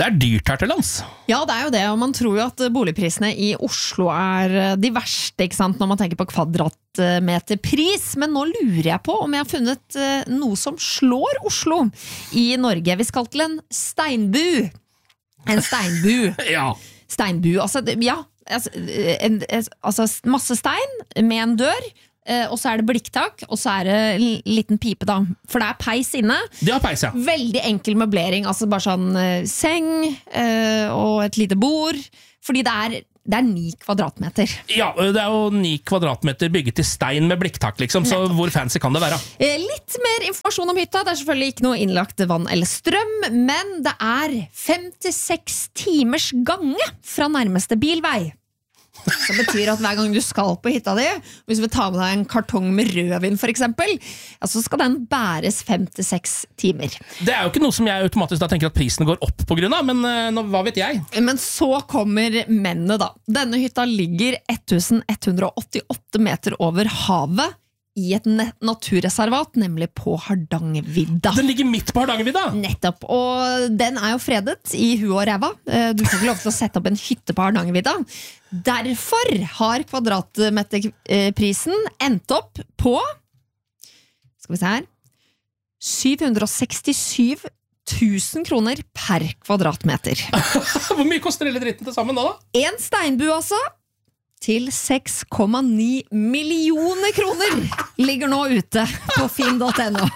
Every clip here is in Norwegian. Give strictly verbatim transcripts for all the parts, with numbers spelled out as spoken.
Det er dyrt her til lands. Ja, det er jo det, og man tror jo at boligprisene i Oslo er de verste, ikke sant, når man tenker på kvadratmeterpris, men nå lurer jeg på om jeg har funnet noe som slår Oslo i Norge. Vi skal til en steinbu. En steinbu. Ja. Steinbu, altså, ja, altså, en, altså masse stein med en dør, og så er det blikktak, og så er det en liten pipe da, for det er peis inne. Det har peis, ja. Veldig enkel møblering, altså bare sånn uh, seng uh, og et lite bord, fordi det er, det er ni kvadratmeter. Ja, det er jo ni kvadratmeter bygget i stein med blikktak, liksom, så Nettopp. Hvor fancy kan det være? Uh, litt mer informasjon om hytta, det er selvfølgelig ikke noe innlagt vann eller strøm, men det er femtiseks timers gange fra nærmeste bilvei. Som betyr at hver gang du skal på hytta di, hvis du vil ta med deg en kartong med rødvin for eksempel, så skal den bæres femtiseks timer. Det er jo ikke noe som jeg automatisk da tenker at prisen går opp på grunn av, men nå, hva vet jeg? Men så kommer mennene da. Denne hytta ligger elleven åttiåtte meter over havet, i et naturreservat, nemlig på Hardangervidda. Den ligger midt på Hardangervidda? Nettopp, og den er jo fredet i huet og ræva. Du får ikke lov til å sette opp en hytte på Hardangervidda. Derfor har kvadratmeterprisen endt opp på, skal vi se her, syv hundre sekstisju tusen kroner per kvadratmeter. Hvor mye koster hele dritten til sammen da da? En steinbu altså, til seks komma ni millioner kroner ligger nå ute på finn punktum no.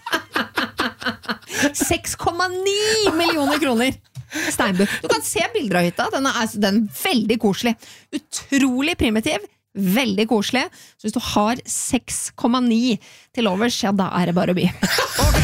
seks komma ni millioner kroner steinbu. Du kan se bilder av hytta, den er, den er veldig koselig. Utrolig primitiv, veldig koselig. Så hvis du har seks komma ni til overs, ja, da er det bare å by.